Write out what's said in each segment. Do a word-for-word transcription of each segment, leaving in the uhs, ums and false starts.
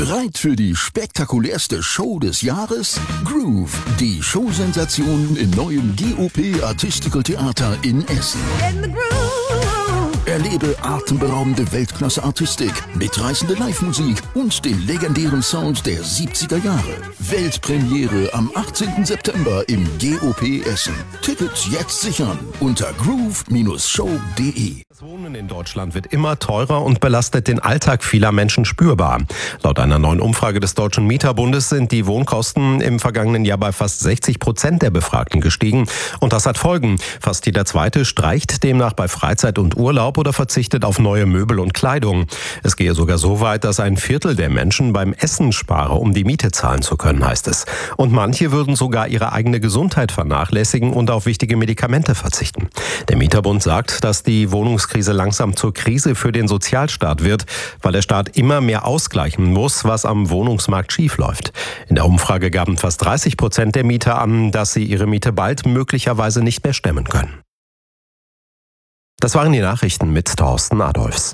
Bereit für die spektakulärste Show des Jahres? Groove, die Showsensation im neuen G O P Artistical Theater in Essen. In the groove. Erlebe atemberaubende Weltklasse-Artistik, mitreißende Live-Musik und den legendären Sound der siebziger Jahre. Weltpremiere am achtzehnten September im G O P Essen. Tickets jetzt sichern unter groove Show punkt de. Das Wohnen in Deutschland wird immer teurer und belastet den Alltag vieler Menschen spürbar. Laut einer neuen Umfrage des Deutschen Mieterbundes sind die Wohnkosten im vergangenen Jahr bei fast sechzig Prozent der Befragten gestiegen. Und das hat Folgen. Fast jeder Zweite streicht demnach bei Freizeit und Urlaub oder verzichtet auf neue Möbel und Kleidung. Es gehe sogar so weit, dass ein Viertel der Menschen beim Essen spare, um die Miete zahlen zu können, heißt es. Und manche würden sogar ihre eigene Gesundheit vernachlässigen und auf wichtige Medikamente verzichten. Der Mieterbund sagt, dass die Wohnungskrise langsam zur Krise für den Sozialstaat wird, weil der Staat immer mehr ausgleichen muss, was am Wohnungsmarkt schiefläuft. In der Umfrage gaben fast dreißig Prozent der Mieter an, dass sie ihre Miete bald möglicherweise nicht mehr stemmen können. Das waren die Nachrichten mit Thorsten Adolfs.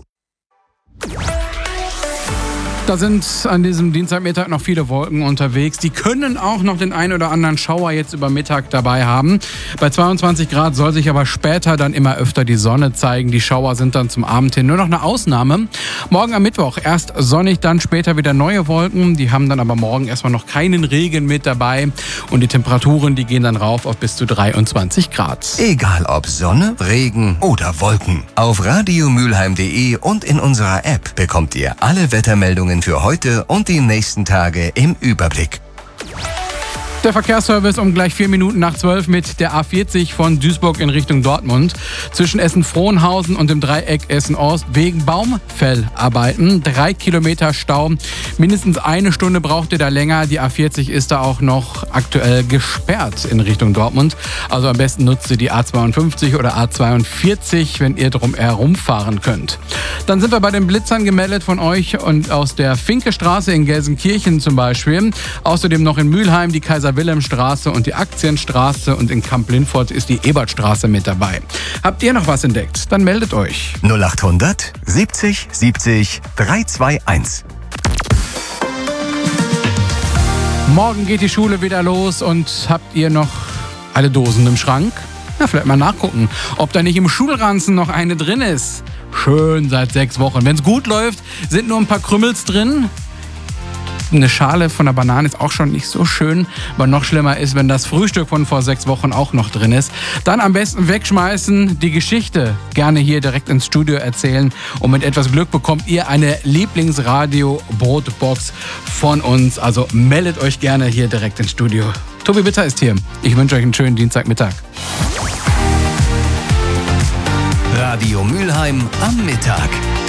Da sind an diesem Dienstagmittag noch viele Wolken unterwegs. Die können auch noch den ein oder anderen Schauer jetzt über Mittag dabei haben. Bei zweiundzwanzig Grad soll sich aber später dann immer öfter die Sonne zeigen. Die Schauer sind dann zum Abend hin nur noch eine Ausnahme. Morgen am Mittwoch erst sonnig, dann später wieder neue Wolken. Die haben dann aber morgen erstmal noch keinen Regen mit dabei. Und die Temperaturen, die gehen dann rauf auf bis zu dreiundzwanzig Grad. Egal ob Sonne, Regen oder Wolken. Auf radiomülheim punkt de und in unserer App bekommt ihr alle Wettermeldungen für heute und die nächsten Tage im Überblick. Der Verkehrsservice um gleich vier Minuten nach zwölf mit der A vierzig von Duisburg in Richtung Dortmund. Zwischen Essen-Frohnhausen und dem Dreieck Essen-Ost wegen Baumfellarbeiten. Drei Kilometer Stau. Mindestens eine Stunde braucht ihr da länger. Die A vierzig ist da auch noch aktuell gesperrt in Richtung Dortmund. Also am besten nutzt ihr die A zweiundfünfzig oder A zweiundvierzig, wenn ihr drum herumfahren könnt. Dann sind wir bei den Blitzern gemeldet von euch und aus der Finke-Straße in Gelsenkirchen zum Beispiel. Außerdem noch in Mülheim die Kaiser-Wilhelm-Straße und die Aktienstraße und in Kamp-Lindfort ist die Ebertstraße mit dabei. Habt ihr noch was entdeckt? Dann meldet euch. null achthundert siebzig siebzig dreihunderteinundzwanzig. Morgen geht die Schule wieder los und habt ihr noch alle Dosen im Schrank? Na, vielleicht mal nachgucken, ob da nicht im Schulranzen noch eine drin ist. Schön seit sechs Wochen. Wenn es gut läuft, sind nur ein paar Krümmels drin. Eine Schale von der Banane ist auch schon nicht so schön, aber noch schlimmer ist, wenn das Frühstück von vor sechs Wochen auch noch drin ist. Dann am besten wegschmeißen, die Geschichte gerne hier direkt ins Studio erzählen und mit etwas Glück bekommt ihr eine Lieblingsradio-Brotbox von uns. Also meldet euch gerne hier direkt ins Studio. Tobi Bitter ist hier. Ich wünsche euch einen schönen Dienstagmittag. Radio Mülheim am Mittag.